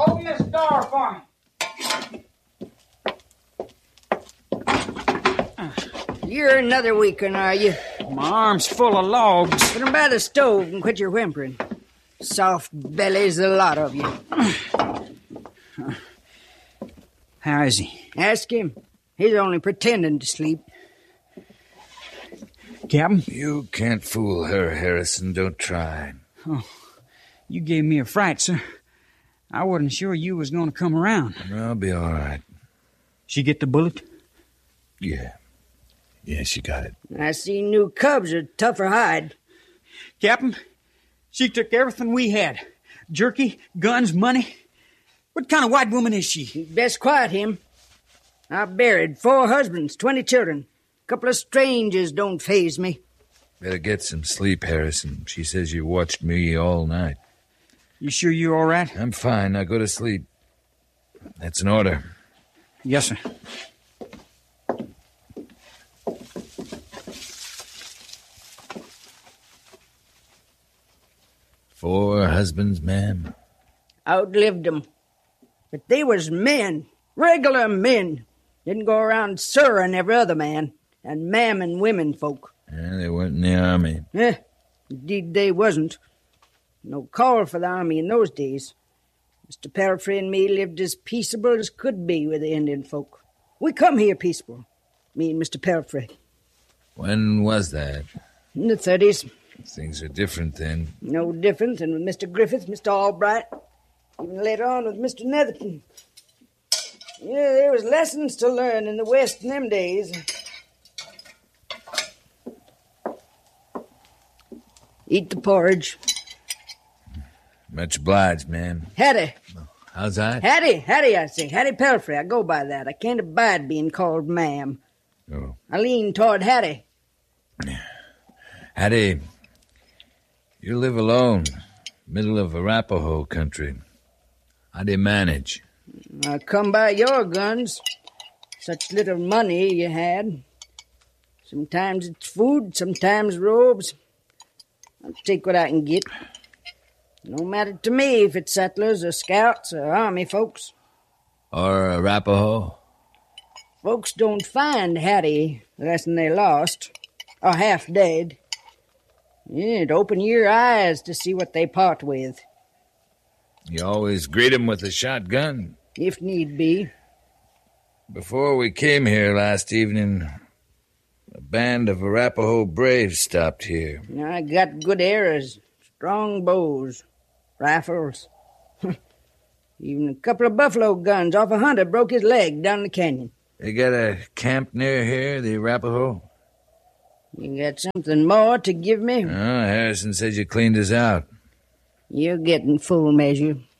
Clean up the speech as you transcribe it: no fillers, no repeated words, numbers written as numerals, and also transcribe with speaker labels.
Speaker 1: Open this door for me.
Speaker 2: You're another weak one, are you?
Speaker 1: My arm's full of logs.
Speaker 2: Put 'em by the stove and quit your whimpering. Soft bellies, the lot of you.
Speaker 1: How is he?
Speaker 2: Ask him. He's only pretending to sleep.
Speaker 1: Captain?
Speaker 3: You can't fool her, Harrison. Don't try.
Speaker 1: Oh, you gave me a fright, sir. I wasn't sure you was going to come around.
Speaker 3: I'll be all right.
Speaker 1: She get the bullet?
Speaker 3: Yeah. Yeah, she got it.
Speaker 2: I see new cubs are tougher hide.
Speaker 1: Captain, she took everything we had. Jerky, guns, money. What kind of white woman is she?
Speaker 2: You'd best quiet him. I've buried 4 husbands, 20 children. A couple of strangers don't faze me.
Speaker 3: Better get some sleep, Harrison. She says you watched me all night.
Speaker 1: You sure you're all right?
Speaker 3: I'm fine. Now go to sleep. That's an order.
Speaker 1: Yes, sir.
Speaker 3: Four husbands, ma'am?
Speaker 2: Outlived 'em. But they was men. Regular men. Didn't go around sirring every other man. And mamming women folk.
Speaker 3: Yeah, they weren't in the army.
Speaker 2: Indeed they wasn't. No call for the army in those days. Mr. Pelfrey and me lived as peaceable as could be with the Indian folk. We come here peaceable. Me and Mr. Pelfrey.
Speaker 3: When was that?
Speaker 2: In the 30s.
Speaker 3: Things are different then.
Speaker 2: No different than with Mr. Griffith, Mr. Albright. Even later on with Mr. Netherton. Yeah, there was lessons to learn in the West in them days. Eat the porridge.
Speaker 3: Much obliged, ma'am.
Speaker 2: Hattie.
Speaker 3: How's that?
Speaker 2: Hattie, I say. Hattie Pelfrey. I go by that. I can't abide being called ma'am.
Speaker 3: Oh.
Speaker 2: I lean toward Hattie.
Speaker 3: Hattie, you live alone, middle of Arapaho country. How do you manage?
Speaker 2: I come by your guns. Such little money you had. Sometimes it's food, sometimes robes. I'll take what I can get. No matter to me if it's settlers or scouts or army folks.
Speaker 3: Or Arapaho?
Speaker 2: Folks don't find Hattie less'n they lost, or half dead. It'd open your eyes to see what they part with.
Speaker 3: You always greet 'em with a shotgun?
Speaker 2: If need be.
Speaker 3: Before we came here last evening, a band of Arapaho braves stopped here.
Speaker 2: I got good arrows, strong bows, rifles. Even a couple of buffalo guns off a hunter broke his leg down the canyon.
Speaker 3: They got a camp near here, the Arapaho?
Speaker 2: You got something more to give me?
Speaker 3: Oh, Harrison said you cleaned us out.
Speaker 2: You're getting full measure.